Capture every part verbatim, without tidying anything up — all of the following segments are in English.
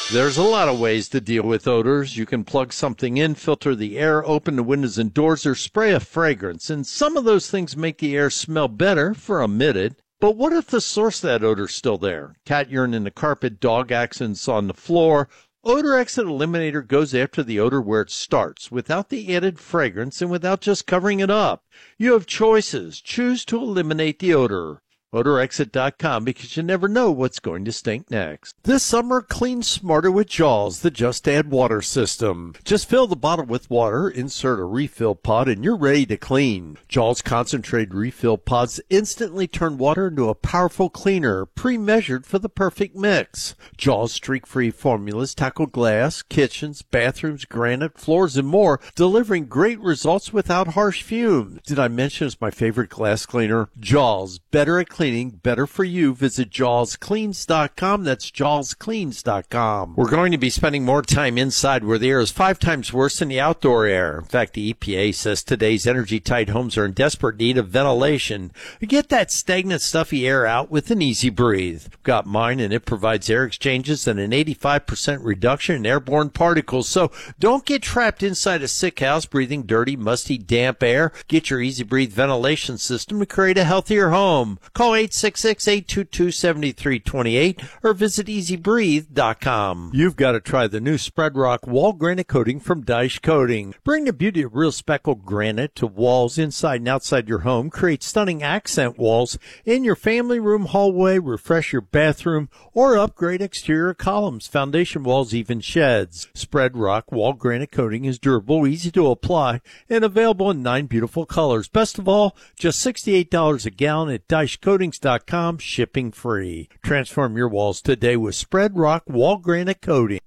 There's a lot of ways to deal with odors. You can plug something in, filter the air, open the windows and doors, or spray a fragrance. And some of those things make the air smell better for a minute. But what if the source of that odor's still there? Cat urine in the carpet, dog accidents on the floor. Odor Exit Eliminator goes after the odor where it starts, without the added fragrance and without just covering it up. You have choices. Choose to eliminate the odor. odor exit dot com, because you never know what's going to stink next. This summer, clean smarter with Jaws, the Just Add Water system. Just fill the bottle with water, insert a refill pod, and you're ready to clean. Jaws concentrated refill pods instantly turn water into a powerful cleaner, pre-measured for the perfect mix. Jaws streak-free formulas tackle glass, kitchens, bathrooms, granite, floors, and more, delivering great results without harsh fumes. Did I mention it's my favorite glass cleaner? Jaws, better at cleaning. Better for you. Visit jaws cleans dot com. That's jaws cleans dot com. We're going to be spending more time inside where the air is five times worse than the outdoor air. In fact, the E P A says today's energy-tight homes are in desperate need of ventilation. Get that stagnant, stuffy air out with an Easy Breathe. I've got mine, and it provides air exchanges and an eighty-five percent reduction in airborne particles. So don't get trapped inside a sick house breathing dirty, musty, damp air. Get your Easy Breathe ventilation system to create a healthier home. Call eight six six, eight two two, seven three two eight or visit easy breathe dot com. You've got to try the new Spread Rock Wall Granite Coating from Dyche Coating. Bring the beauty of real speckled granite to walls inside and outside your home. Create stunning accent walls in your family room, hallway, refresh your bathroom, or upgrade exterior columns, foundation walls, even sheds. Spread Rock Wall Granite Coating is durable, easy to apply, and available in nine beautiful colors. Best of all, just sixty-eight dollars a gallon at dyche coatings dot com, shipping free. Transform your walls today with Spread Rock Wall Granite Coating.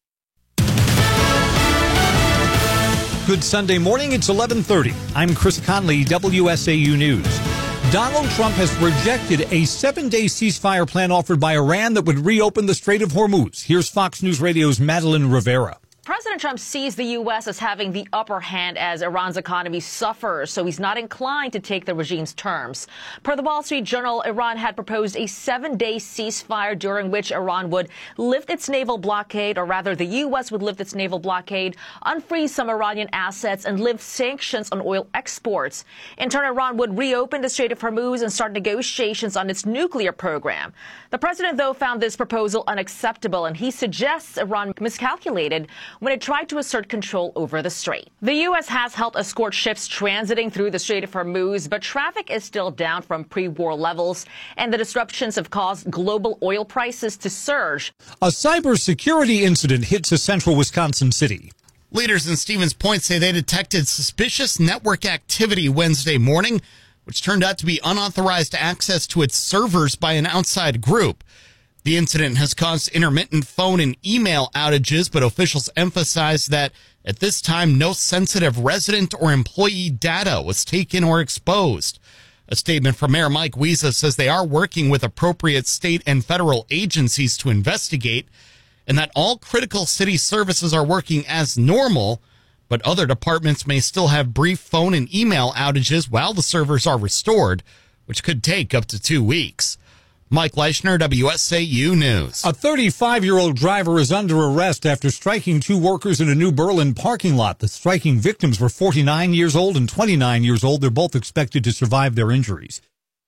Good Sunday morning. It's eleven thirty. I'm Chris Conley, W S A U News. Donald Trump has rejected a seven-day ceasefire plan offered by Iran that would reopen the Strait of Hormuz. Here's Fox News Radio's Madeline Rivera. President Trump sees the U S as having the upper hand as Iran's economy suffers, so he's not inclined to take the regime's terms. Per the Wall Street Journal, Iran had proposed a seven-day ceasefire during which Iran would lift its naval blockade, or rather the U S would lift its naval blockade, unfreeze some Iranian assets, and lift sanctions on oil exports. In turn, Iran would reopen the Strait of Hormuz and start negotiations on its nuclear program. The president, though, found this proposal unacceptable, and he suggests Iran miscalculated when it tried to assert control over the strait. The U S has helped escort ships transiting through the Strait of Hormuz, but traffic is still down from pre-war levels, and the disruptions have caused global oil prices to surge. A cybersecurity incident hits a central Wisconsin city. Leaders in Stevens Point say they detected suspicious network activity Wednesday morning, which turned out to be unauthorized access to its servers by an outside group. The incident has caused intermittent phone and email outages, but officials emphasize that at this time, no sensitive resident or employee data was taken or exposed. A statement from Mayor Mike Wiesa says they are working with appropriate state and federal agencies to investigate, and that all critical city services are working as normal, but other departments may still have brief phone and email outages while the servers are restored, which could take up to two weeks. Mike Leischner, W S A U News. A thirty-five-year-old driver is under arrest after striking two workers in a New Berlin parking lot. The striking victims were forty-nine years old and twenty-nine years old. They're both expected to survive their injuries.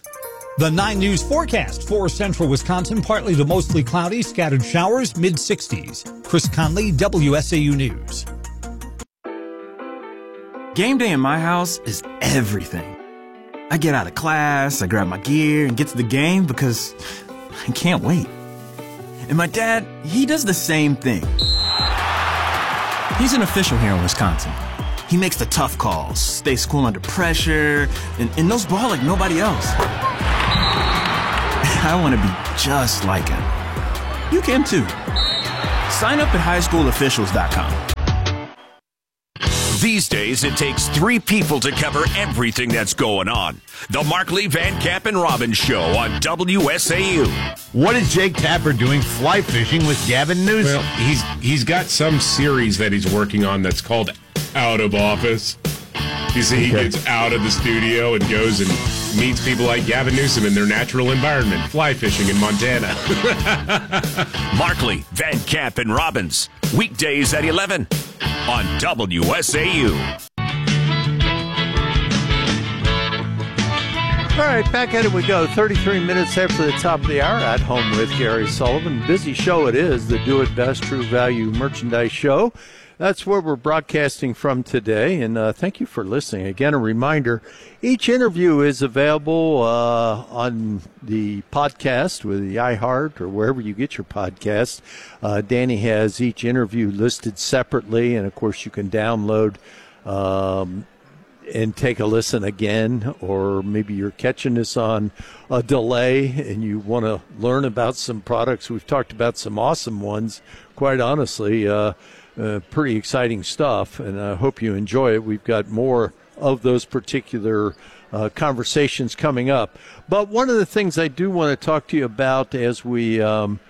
The nine News forecast for central Wisconsin, partly to mostly cloudy, scattered showers, mid sixties. Chris Conley, W S A U News. Game day in my house is everything. I get out of class, I grab my gear, and get to the game because I can't wait. And my dad, he does the same thing. He's an official here in Wisconsin. He makes the tough calls, stays cool under pressure, and, and knows ball like nobody else. I want to be just like him. You can too. Sign up at high school officials dot com. These days, it takes three people to cover everything that's going on. The Mark Lee Van Camp and Robbins Show on W S A U. What is Jake Tapper doing fly fishing with Gavin Newsom? Well, he's he's got some series that he's working on that's called Out of Office. You see, he Okay. gets out of the studio and goes and meets people like Gavin Newsom in their natural environment, fly fishing in Montana. Markley, Van Camp, and Robbins. Weekdays at eleven on W S A U. All right, back at it we go. thirty-three minutes after the top of the hour, at home with Gary Sullivan. Busy show it is, the Do It Best True Value Merchandise Show. That's where we're broadcasting from today, and uh, thank you for listening. Again, a reminder, each interview is available uh, on the podcast with the iHeart or wherever you get your podcast. Uh, Danny has each interview listed separately, and, of course, you can download um and take a listen again, or maybe you're catching this on a delay and you want to learn about some products. We've talked about some awesome ones, quite honestly, uh, uh, pretty exciting stuff, and I hope you enjoy it. We've got more of those particular uh, conversations coming up. But one of the things I do want to talk to you about as we um,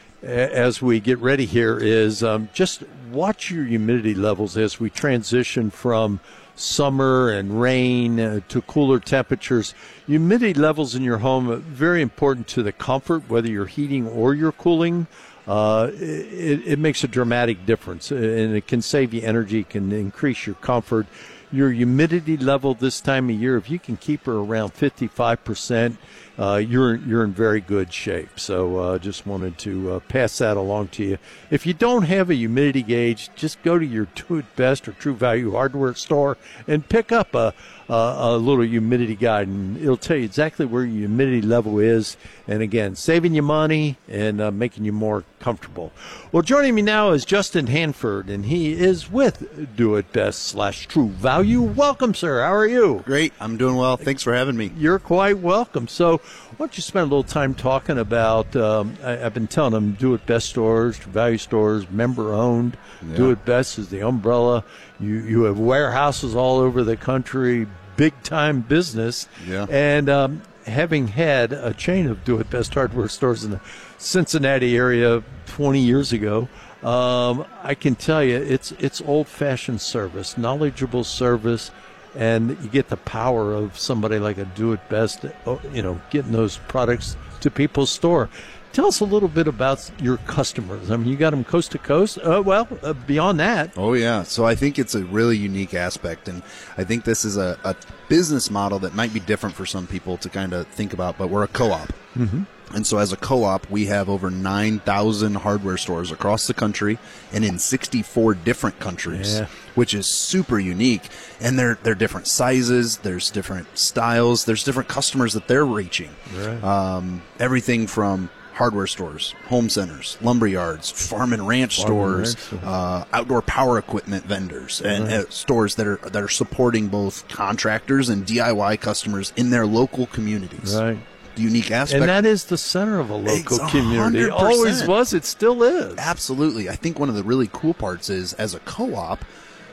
as we get ready here is um, just watch your humidity levels as we transition from summer and rain uh, to cooler temperatures. Humidity levels in your home are very important to the comfort, whether you're heating or you're cooling. Uh, it, it makes a dramatic difference, and it can save you energy, can increase your comfort. Your humidity level this time of year, if you can keep her around fifty-five percent, uh, you're you're in very good shape. So uh, just wanted to uh, pass that along to you. If you don't have a humidity gauge, just go to your Do It Best or True Value hardware store and pick up a, a, a little humidity guide, and it'll tell you exactly where your humidity level is. And again, saving you money and uh, making you more comfortable. Well, joining me now is Justin Hanford, and he is with Do It Best slash True Value. Welcome, sir. How are you? Great. I'm doing well. Thanks for having me. You're quite welcome. So why don't you spend a little time talking about, um, I, I've been telling them, Do It Best stores, True Value stores, member-owned. Yeah. Do It Best is the umbrella. You, you have warehouses all over the country, big-time business. Yeah. And um, having had a chain of Do It Best hardware stores in the Cincinnati area twenty years ago, um, I can tell you it's it's old-fashioned service, knowledgeable service, and you get the power of somebody like a Do It Best, you know, getting those products to people's store. Tell us a little bit about your customers. I mean, you got them coast to coast. Uh, well, uh, beyond that. Oh, yeah. So I think it's a really unique aspect, and I think this is a, a business model that might be different for some people to kind of think about, but we're a co-op. Mm-hmm. And so as a co-op, we have over nine thousand hardware stores across the country and in sixty-four different countries, yeah. which is super unique. And they're, they're different sizes, there's different styles, there's different customers that they're reaching. Right. Um, everything from hardware stores, home centers, lumber yards, farm and ranch farm stores, and ranch. Uh, outdoor power equipment vendors, and Right. uh, stores that are that are supporting both contractors and D I Y customers in their local communities. Right. The unique aspect. And that is the center of a local It's community. one hundred percent. Always was. It still is. Absolutely. I think one of the really cool parts is, as a co-op,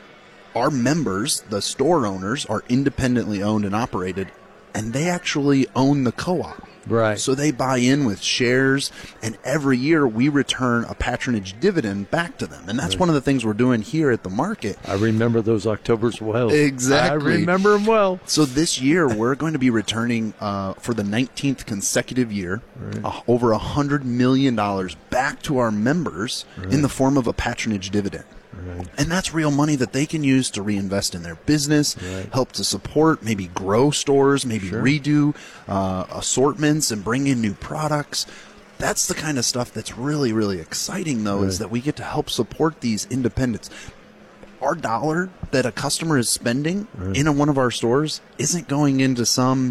our members, the store owners, are independently owned and operated, and they actually own the co-op. Right. So they buy in with shares, and every year we return a patronage dividend back to them. And that's Right. one of the things we're doing here at the market. I remember those Octobers well. Exactly. I remember them well. So this year we're going to be returning uh, for the nineteenth consecutive year Right. uh, over one hundred million dollars back to our members Right. in the form of a patronage dividend. Right. And that's real money that they can use to reinvest in their business, Right. help to support, maybe grow stores, maybe Sure. redo uh, assortments and bring in new products. That's the kind of stuff that's really, really exciting, though, is Right. that we get to help support these independents. Our dollar that a customer is spending Right. in a, one of our stores isn't going into some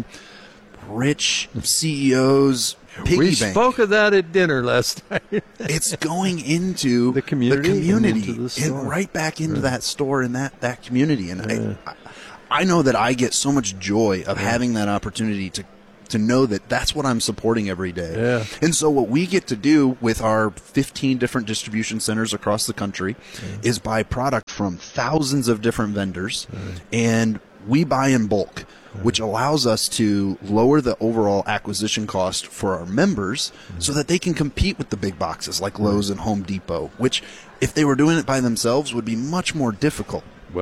rich C E O's piggy We bank. spoke of that at dinner last night. It's going into The community the and community, into the and store. right back into that store and that, that community. And Yeah. I, I know that I get so much joy of having that opportunity to to know that that's what I'm supporting every day. Yeah. And so what we get to do with our fifteen different distribution centers across the country is buy product from thousands of different vendors, and we buy in bulk, which allows us to lower the overall acquisition cost for our members so that they can compete with the big boxes like Lowe's and Home Depot, which if they were doing it by themselves would be much more difficult. Well,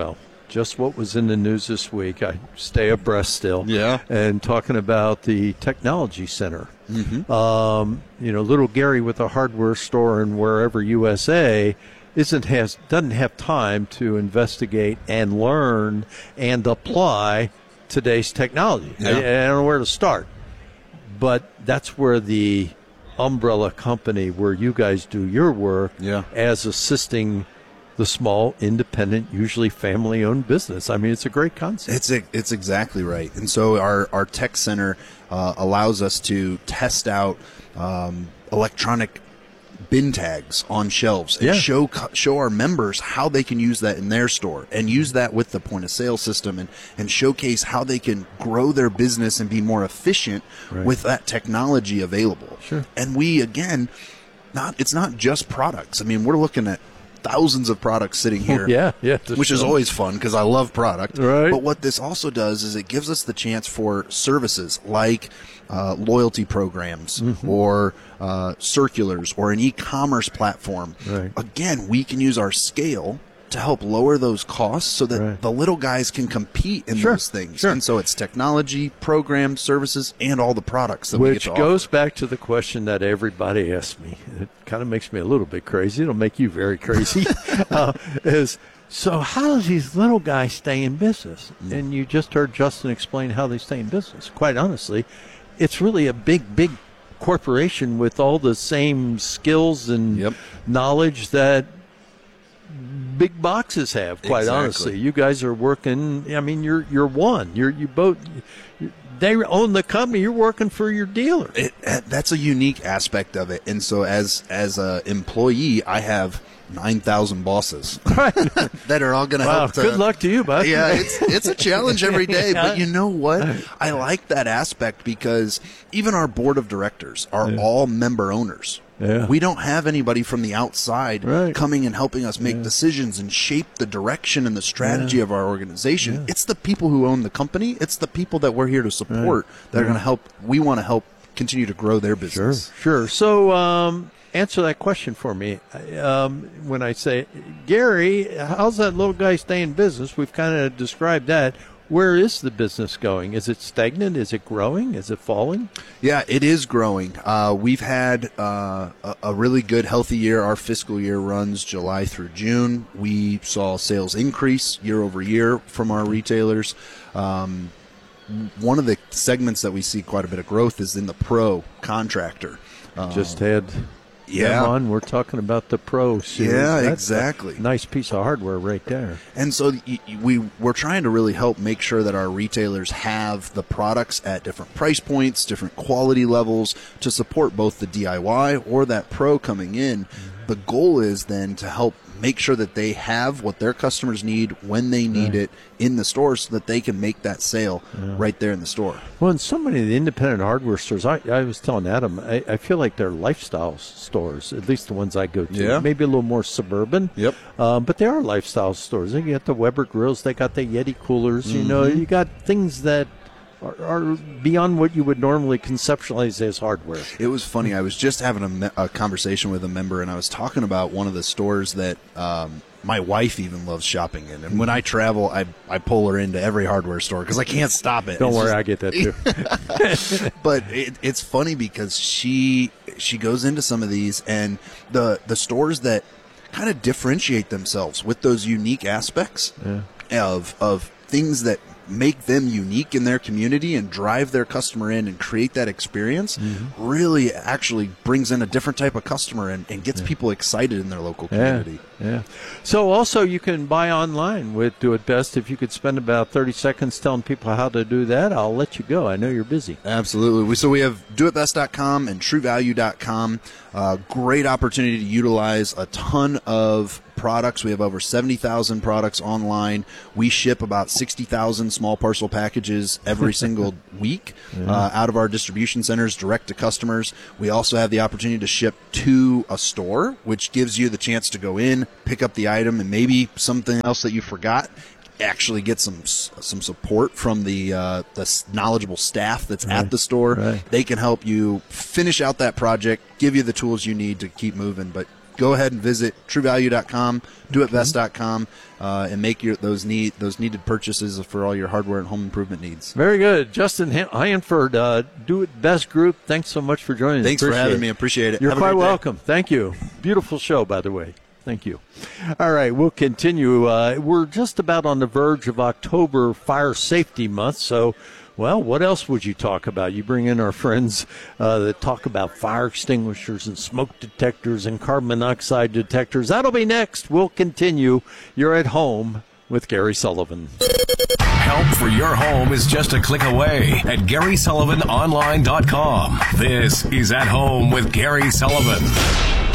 just what was in the news this week. I stay abreast still. Yeah. And talking about the technology center. Mm-hmm. Um, you know, little Gary with a hardware store in wherever U S A isn't has doesn't have time to investigate and learn and apply today's technology. Yeah. I, I don't know where to start. But that's where the umbrella company where you guys do your work yeah. as assisting the small, independent, usually family-owned business. I mean, it's a great concept. It's a, it's exactly right. And so our, our tech center uh, allows us to test out um, electronic bin tags on shelves and Yeah. show show our members how they can use that in their store and use that with the point of sale system and, and showcase how they can grow their business and be more efficient Right. with that technology available. Sure. And we, again, not it's not just products. I mean, we're looking at thousands of products sitting here. yeah, yeah. to Which is show. always fun because I love product. Right. But what this also does is it gives us the chance for services like uh, loyalty programs Mm-hmm. or uh, circulars or an e-commerce platform. Right. Again, we can use our scale to help lower those costs so that Right. the little guys can compete in Sure, those things. sure. And so it's technology, programs, services, and all the products that we get Which to goes offer. back to the question that everybody asks me. It kind of makes me a little bit crazy. It'll make you very crazy. uh, is so how does these little guys stay in business? Mm. And you just heard Justin explain how they stay in business. Quite honestly, it's really a big, big corporation with all the same skills and Yep. knowledge that big boxes have. Quite Exactly. honestly, you guys are working. I mean, you're you're one. You're you both. You, they own the company. You're working for your dealer. It, that's a unique aspect of it. And so as as an employee, I have nine thousand bosses Right. that are all going to Wow. help. to- Good luck to you, bud. Yeah, it's it's a challenge every day. Yeah. But you know what? I like that aspect because even our board of directors are Yeah. all member owners. Yeah. We don't have anybody from the outside Right. coming and helping us make Yeah. decisions and shape the direction and the strategy Yeah. of our organization. Yeah. It's the people who own the company. It's the people that we're here to support that are Yeah. going to help. We want to help continue to grow their Sure, business. sure. So, um, answer that question for me. Um, when I say, Gary, how's that little guy stay in business? We've kind of described that. Where is the business going? Is it stagnant? Is it growing? Is it falling? Yeah, it is growing. Uh, we've had uh, a, a really good, healthy year. Our fiscal year runs July through June. We saw sales increase year over year from our retailers. Um, one of the segments that we see quite a bit of growth is in the pro contractor. Uh, Just had yeah. them on. We're talking about the Pro series. Yeah, That's exactly. a nice piece of hardware right there. And so y- y- we we're trying to really help make sure that our retailers have the products at different price points, different quality levels to support both the D I Y or that pro coming in. The goal is then to help make sure that they have what their customers need when they need Right. it in the store so that they can make that sale right there in the store. Well, in so many of the independent hardware stores, I, I was telling Adam, I, I feel like they're lifestyle stores, at least the ones I go to. Yeah. Maybe a little more suburban. Yep. Um, but they are lifestyle stores. They got the Weber grills, they got the Yeti coolers. You know, you got things that are, are beyond what you would normally conceptualize as hardware. It was funny. I was just having a, me- a conversation with a member, and I was talking about one of the stores that um, my wife even loves shopping in. And when I travel, I I pull her into every hardware store because I can't stop it. Don't It's worry, just- I get that too. but it, it's funny because she she goes into some of these, and the the stores that kind of differentiate themselves with those unique aspects of of things that make them unique in their community and drive their customer in and create that experience really actually brings in a different type of customer and, and gets people excited in their local community. Yeah, yeah. So also you can buy online with Do It Best. If you could spend about thirty seconds telling people how to do that, I'll let you go. I know you're busy. Absolutely. We, so we have do it best dot com and true value dot com. Uh, great opportunity to utilize a ton of products. We have over seventy thousand products online. We ship about sixty thousand small parcel packages every single week uh, out of our distribution centers direct to customers. We also have the opportunity to ship to a store, which gives you the chance to go in, pick up the item, and maybe something else that you forgot. actually get some some support from the uh, the knowledgeable staff that's right. at the store. Right. They can help you finish out that project, give you the tools you need to keep moving. But go ahead and visit true value dot com, do it best dot com, uh, and make your those need those needed purchases for all your hardware and home improvement needs. Very good. Justin Hanford, uh, Do It Best Group, thanks so much for joining us. Thanks Appreciate for having it. me. Appreciate it. You're Have quite a great welcome. Day. Thank you. Beautiful show, by the way. Thank you. All right, we'll continue. Uh, we're just about on the verge of October Fire Safety Month, so, well, what else would you talk about? You bring in our friends uh, that talk about fire extinguishers and smoke detectors and carbon monoxide detectors. That'll be next. We'll continue. You're at home with Gary Sullivan. Help for your home is just a click away at Gary Sullivan Online dot com. This is At Home with Gary Sullivan.